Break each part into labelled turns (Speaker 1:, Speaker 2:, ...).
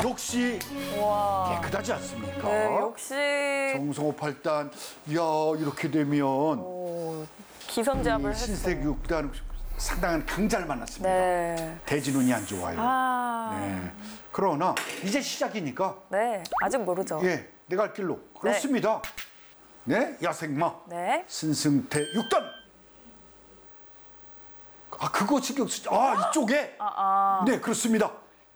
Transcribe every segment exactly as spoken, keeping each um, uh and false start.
Speaker 1: 역시
Speaker 2: 와.
Speaker 1: 깨끗하지 않습니까?
Speaker 2: 네, 역시
Speaker 1: 정성호 팔 단, 이야 이렇게 되면
Speaker 2: 오, 기선제압을
Speaker 1: 이 신색
Speaker 2: 했어요.
Speaker 1: 육 단 상당한 강자를 만났습니다.
Speaker 2: 네.
Speaker 1: 대진운이 안 좋아요.
Speaker 2: 아.
Speaker 1: 네. 그러나 이제 시작이니까
Speaker 2: 네, 아직 모르죠.
Speaker 1: 예, 내가 할 길로 그렇습니다. 네, 야생마
Speaker 2: 네.
Speaker 1: 신승태 육 단. 아 그거 신경 쓰지. 아 이쪽에.
Speaker 2: 아, 아.
Speaker 1: 네 그렇습니다.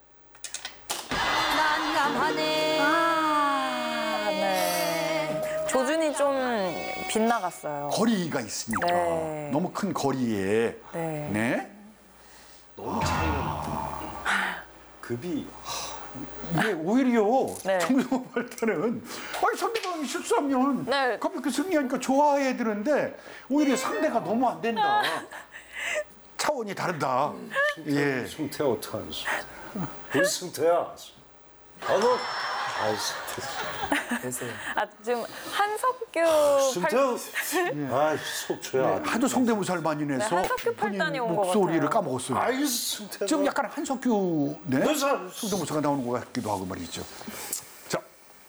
Speaker 3: 난감하네.
Speaker 2: 아, 네. 조준이 좀 빗나갔어요.
Speaker 1: 거리가 있으니까
Speaker 2: 네.
Speaker 1: 너무 큰 거리에.
Speaker 2: 네.
Speaker 1: 네.
Speaker 4: 너무 차이가 나. 급이
Speaker 1: 이게 오히려
Speaker 2: 네.
Speaker 1: 정성호 팔단은 아니 상대방이 실수하면
Speaker 2: 네.
Speaker 1: 갑자기 승리하니까 좋아해야 되는데 오히려 상대가 너무 안 된다. 차원이 다르다. 예.
Speaker 4: 승태 어떡하는 우리 승태야. 나도 아 승태.
Speaker 2: 아, 지금 한석규
Speaker 4: 승태. 아 속초야.
Speaker 1: 하도 성대모사를 많이 내서
Speaker 2: 네, 한석규
Speaker 1: 본인
Speaker 2: 팔단이 온것
Speaker 1: 목소리를
Speaker 2: 같아요.
Speaker 1: 까먹었어요.
Speaker 4: 아이 승태.
Speaker 1: 지금 약간 한석규 네?
Speaker 4: 너 사-
Speaker 1: 성대모사가 나오는 것 같기도 하고 말이죠. 자,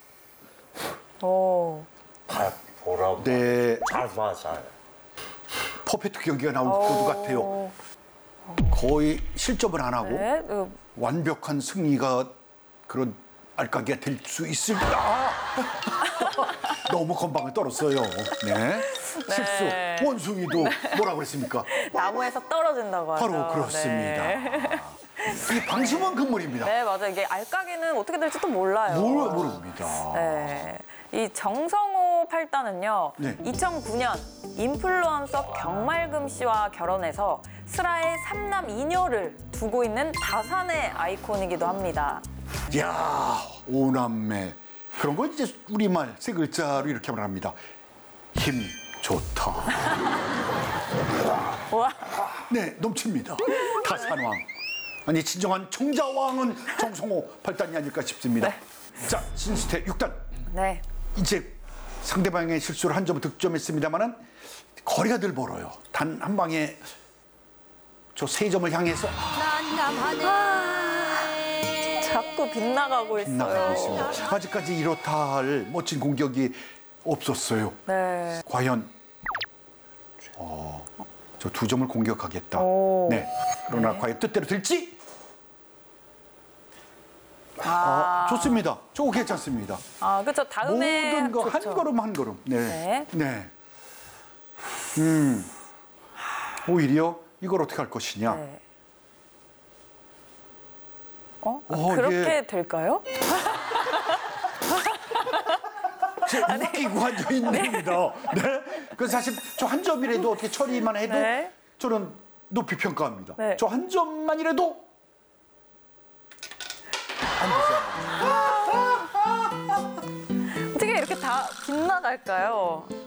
Speaker 2: 오.
Speaker 4: 아 보라.
Speaker 1: 네
Speaker 4: 잘 봐, 잘.
Speaker 1: 퍼펙트 경기가 나올 것 같아요. 거의 실점을 안 하고
Speaker 2: 네. 어,
Speaker 1: 완벽한 승리가 그런 알까기가 될 수 있을까? 아! 너무 건방을 떨었어요. 네. 실수. 원숭이도 뭐라 그랬습니까?
Speaker 2: 나무에서 떨어진다고 하죠.
Speaker 1: 바로 그렇습니다.
Speaker 2: 네.
Speaker 1: 이 방심은 금물입니다.
Speaker 2: 네, 맞아요. 이게 알까기는 어떻게 될지 또 몰라요.
Speaker 1: 모르, 모릅니다.
Speaker 2: 네. 이 정성호 팔단은요,
Speaker 1: 네.
Speaker 2: 이천구 년 인플루언서 경말금 씨와 결혼해서 슬하에 삼남 이녀를 두고 있는 다산의 아이콘이기도 합니다.
Speaker 1: 이야, 오남매. 그런 거 이제 우리말 세 글자로 이렇게 말합니다. 힘 좋다.
Speaker 2: 와,
Speaker 1: 네, 넘칩니다. 다산왕. 아니, 진정한 청자왕은 정성호 팔단이 아닐까 싶습니다.
Speaker 2: 네.
Speaker 1: 자, 신수태 육 단.
Speaker 2: 네.
Speaker 1: 이제 상대방의 실수를 한 점을 득점했습니다만은 거리가 늘 멀어요. 단 한 방에 저 세 점을 향해서
Speaker 3: 난감하네.
Speaker 2: 자꾸 빗나가고 있어요.
Speaker 1: 나가고 있습니다. 아직까지 이렇다 할 멋진 공격이 없었어요.
Speaker 2: 네.
Speaker 1: 과연 어, 저 두 점을 공격하겠다.
Speaker 2: 오.
Speaker 1: 네. 그러나 과연 뜻대로 될지?
Speaker 2: 아,
Speaker 1: 아, 좋습니다. 저거 괜찮습니다.
Speaker 2: 아, 그렇죠. 다음에
Speaker 1: 모든 거 한
Speaker 2: 좋죠.
Speaker 1: 걸음 한 걸음. 네.
Speaker 2: 네.
Speaker 1: 네. 음. 오히려 이걸 어떻게 할 것이냐.
Speaker 2: 네. 어? 아,
Speaker 1: 어,
Speaker 2: 그렇게
Speaker 1: 예.
Speaker 2: 될까요?
Speaker 1: 지금 웃기고 앉아 있는 겁니다. 네. 그 사실 저 한 점이라도 어떻게 처리만 해도
Speaker 2: 네.
Speaker 1: 저는 높이 평가합니다.
Speaker 2: 네.
Speaker 1: 저 한 점만이라도
Speaker 2: 어떻게 이렇게 다 빗나갈까요?